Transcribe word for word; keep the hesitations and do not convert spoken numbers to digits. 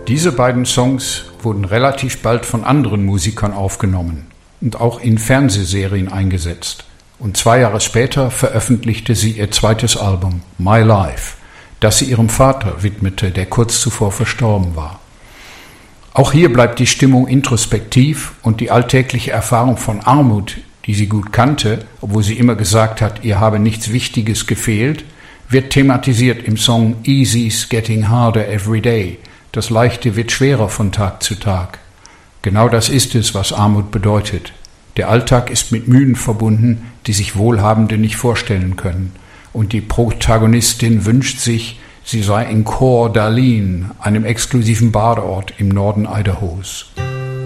Diese beiden Songs wurden relativ bald von anderen Musikern aufgenommen und auch in Fernsehserien eingesetzt. Und zwei Jahre später veröffentlichte sie ihr zweites Album, My Life, das sie ihrem Vater widmete, der kurz zuvor verstorben war. Auch hier bleibt die Stimmung introspektiv und die alltägliche Erfahrung von Armut, die sie gut kannte, obwohl sie immer gesagt hat, ihr habe nichts Wichtiges gefehlt, wird thematisiert im Song Easy's Getting Harder Every Day. Das Leichte wird schwerer von Tag zu Tag. Genau das ist es, was Armut bedeutet. Der Alltag ist mit Mühen verbunden, die sich Wohlhabende nicht vorstellen können. Und die Protagonistin wünscht sich, sie sei in Coeur d'Alene, einem exklusiven Badeort im Norden Idahos.